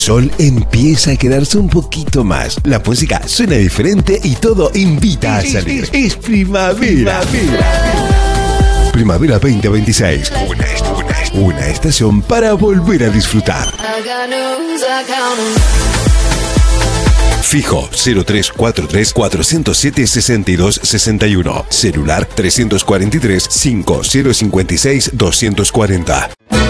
Sol empieza a quedarse un poquito más. La música suena diferente y todo invita a salir. Es primavera. Primavera 2026. Una estación para volver a disfrutar. Fijo 0343 407 6261. Celular 343 5056 240.